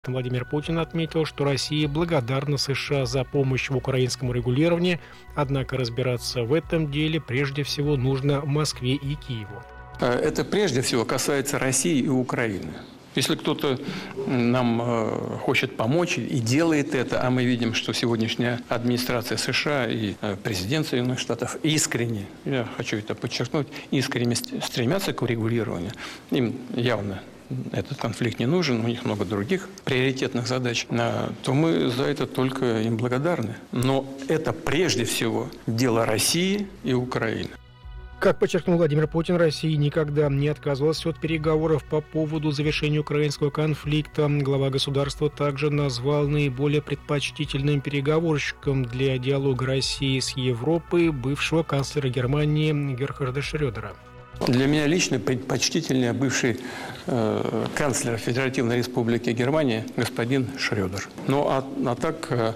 Владимир Путин отметил, что Россия благодарна США за помощь в украинском регулировании, однако разбираться в этом деле прежде всего нужно Москве и Киеву. Это прежде всего касается России и Украины. Если кто-то нам хочет помочь и делает это, а мы видим, что сегодняшняя администрация США и президент Соединенных Штатов искренне, я хочу это подчеркнуть, искренне стремятся к урегулированию, им явно этот конфликт не нужен, у них много других приоритетных задач, то мы за это только им благодарны. Но это прежде всего дело России и Украины. Как подчеркнул Владимир Путин, Россия никогда не отказывалась от переговоров по поводу завершения украинского конфликта. Глава государства также назвал наиболее предпочтительным переговорщиком для диалога России с Европой бывшего канцлера Германии Герхарда Шрёдера. Для меня лично предпочтительнее бывший канцлер Федеративной Республики Германия господин Шрёдер. Ну, а так,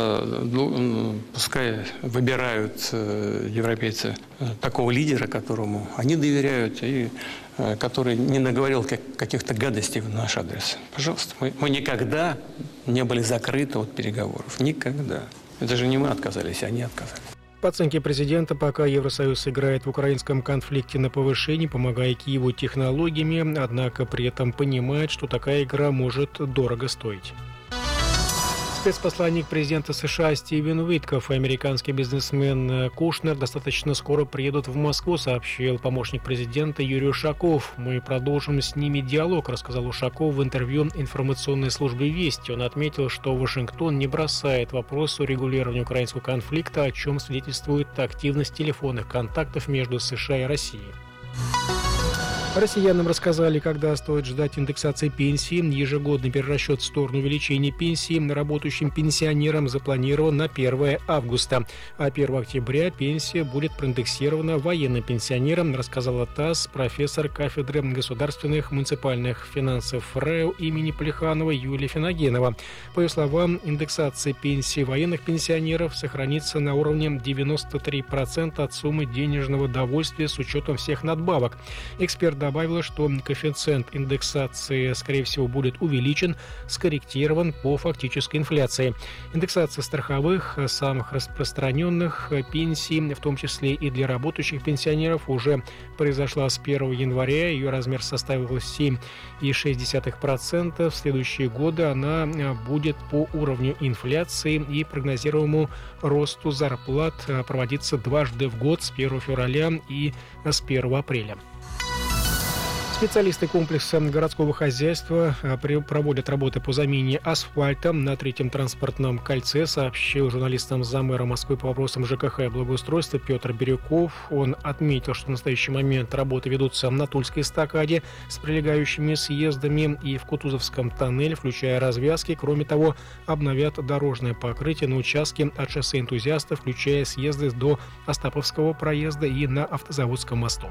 пускай выбирают европейцы такого лидера, которому они доверяют, и который не наговорил каких-то гадостей в наш адрес. Пожалуйста, мы никогда не были закрыты от переговоров. Никогда. Это же не мы отказались, а они отказались. По оценке президента, пока Евросоюз играет в украинском конфликте на повышении, помогая Киеву технологиями, однако при этом понимает, что такая игра может дорого стоить. Спецпосланник президента США Стивен Уиткоф и американский бизнесмен Кушнер достаточно скоро приедут в Москву, сообщил помощник президента Юрий Ушаков. «Мы продолжим с ними диалог», рассказал Ушаков в интервью информационной службе «Вести». Он отметил, что Вашингтон не бросает вопрос урегулирования украинского конфликта, о чем свидетельствует активность телефонных контактов между США и Россией. Россиянам рассказали, когда стоит ждать индексации пенсии. Ежегодный перерасчет в сторону увеличения пенсии работающим пенсионерам запланирован на 1 августа. А 1 октября пенсия будет проиндексирована военным пенсионерам, рассказала ТАСС профессор кафедры государственных муниципальных финансов РАО имени Плеханова Юлия Финогенова. По ее словам, индексация пенсии военных пенсионеров сохранится на уровне 93% от суммы денежного довольствия с учетом всех надбавок. Эксперт добавила, что коэффициент индексации, скорее всего, будет увеличен, скорректирован по фактической инфляции. Индексация страховых, самых распространенных пенсий, в том числе и для работающих пенсионеров, уже произошла с 1 января. Ее размер составил 7,6%. В следующие годы она будет по уровню инфляции и прогнозируемому росту зарплат проводиться дважды в год, с 1 февраля и с 1 апреля. Специалисты комплекса городского хозяйства проводят работы по замене асфальта на 3-м транспортном кольце, сообщил журналистам замэра Москвы по вопросам ЖКХ и благоустройства Петр Бирюков. Он отметил, что в настоящий момент работы ведутся на Тульской эстакаде с прилегающими съездами и в Кутузовском тоннеле, включая развязки. Кроме того, обновят дорожное покрытие на участке от шоссе Энтузиаста, включая съезды до Остаповского проезда и на Автозаводском мосту.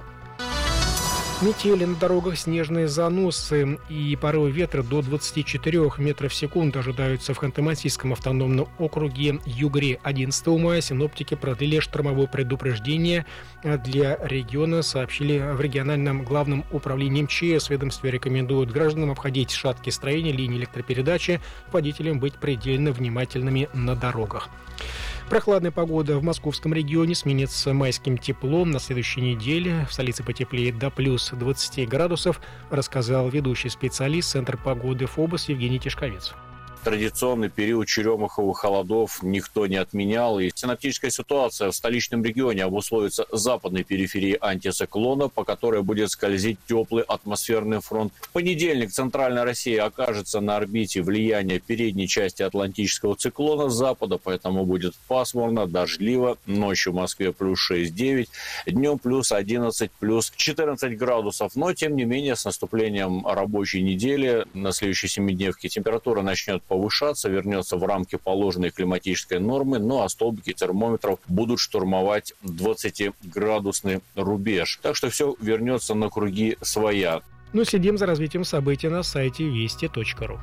Метели на дорогах, снежные заносы и порывы ветра до 24 метров в секунду ожидаются в Ханты-Мансийском автономном округе Югре. 11 мая синоптики продлили штормовое предупреждение для региона, сообщили в региональном главном управлении МЧС. В ведомстве рекомендуют гражданам обходить шаткие строения, линии электропередачи, водителям быть предельно внимательными на дорогах. Прохладная погода в московском регионе сменится майским теплом. На следующей неделе в столице потеплеет до плюс 20 градусов, рассказал ведущий специалист Центра погоды ФОБОС Евгений Тишковец. Традиционный период черемуховых холодов никто не отменял, и синоптическая ситуация в столичном регионе обусловится западной периферией антициклона, по которой будет скользить теплый атмосферный фронт. В понедельник центральная Россия окажется на орбите влияния передней части атлантического циклона с запада, поэтому будет пасмурно, дождливо. Ночью в Москве плюс 6-9, днем плюс 11, плюс 14 градусов. Но, тем не менее, с наступлением рабочей недели на следующей семидневке температура начнет повышаться, вернется в рамки положенной климатической нормы, ну а столбики термометров будут штурмовать 20-градусный рубеж. Так что все вернется на круги своя. Но следим за развитием событий на сайте вести.ру.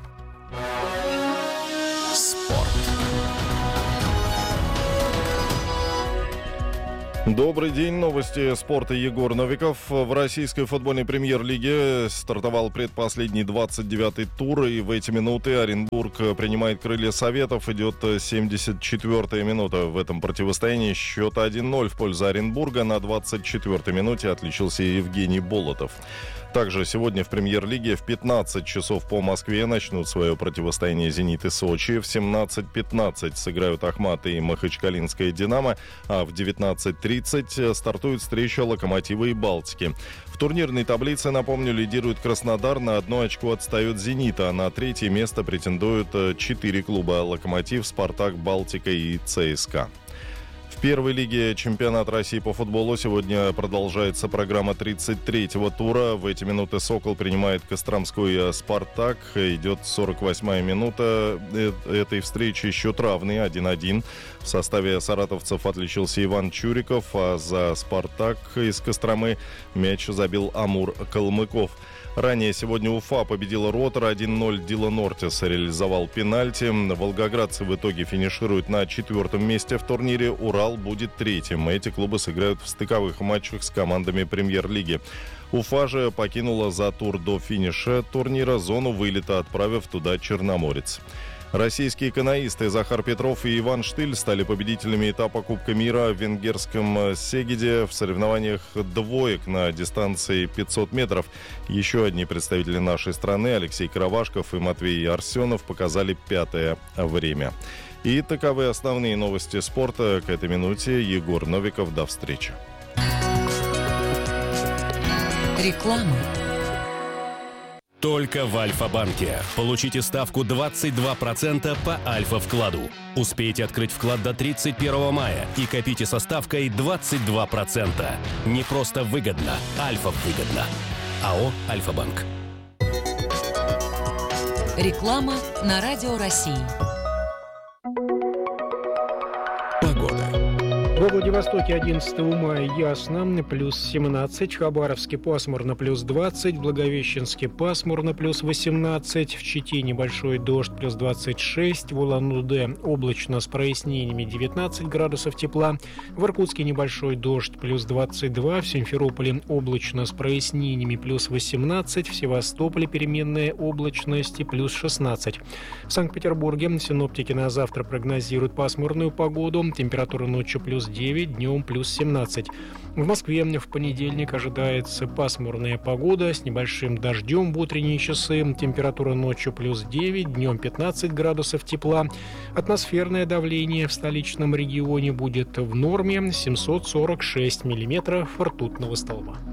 Спорт. Добрый день. Новости спорта. Егор Новиков. В российской футбольной премьер-лиге стартовал предпоследний 29-й тур, и в эти минуты Оренбург принимает Крылья Советов. Идет 74-я минута. В этом противостоянии счет 1-0 в пользу Оренбурга. На 24-й минуте отличился Евгений Болотов. Также сегодня в премьер-лиге в 15 часов по Москве начнут свое противостояние «Зенит» и «Сочи». В 17:15 сыграют «Ахмат» и «Махачкалинская Динамо», а в 19:30 стартует встреча «Локомотива» и «Балтики». В турнирной таблице, напомню, лидирует Краснодар, на 1 очко отстает «Зенит», а на 3-е место претендуют 4 клуба: «Локомотив», «Спартак», «Балтика» и «ЦСКА». В первой лиге чемпионата России по футболу сегодня продолжается программа 33-го тура. В эти минуты «Сокол» принимает костромской «Спартак». Идет 48-я минута этой встречи. Счет равный 1-1. В составе саратовцев отличился Иван Чуриков, а за «Спартак» из Костромы мяч забил Амур Калмыков. Ранее сегодня Уфа победила Ротор 1-0. Дилан Ортис реализовал пенальти. Волгоградцы в итоге финишируют на 4-м месте в турнире. Урал будет 3-м. Эти клубы сыграют в стыковых матчах с командами премьер-лиги. Уфа же покинула за тур до финиша турнира зону вылета, отправив туда Черноморец. Российские каноисты Захар Петров и Иван Штыль стали победителями этапа Кубка мира в венгерском Сегеде в соревнованиях двоек на дистанции 500 метров. Еще одни представители нашей страны, Алексей Кровашков и Матвей Арсенов, показали 5-е время. И таковы основные новости спорта к этой минуте. Егор Новиков. До встречи. Реклама. Только в Альфа-банке. Получите ставку 22% по Альфа-вкладу. Успейте открыть вклад до 31 мая и копите со ставкой 22%. Не просто выгодно, Альфа-выгодно. АО «Альфа-банк». Реклама на Радио России. Во Владивостоке 11 мая ясно, плюс 17, в Хабаровске пасмурно, плюс 20, в Благовещенске пасмурно, плюс 18, в Чите небольшой дождь, плюс 26, в Улан-Удэ облачно с прояснениями 19 градусов тепла, в Иркутске небольшой дождь, плюс 22, в Симферополе облачно с прояснениями, плюс 18, в Севастополе переменная облачность, плюс 16. В Санкт-Петербурге синоптики на завтра прогнозируют пасмурную погоду, температура ночью плюс 9, днем плюс 17. В Москве в понедельник ожидается пасмурная погода с небольшим дождем в утренние часы. Температура ночью плюс 9, днем 15 градусов тепла. Атмосферное давление в столичном регионе будет в норме 746 миллиметров ртутного столба.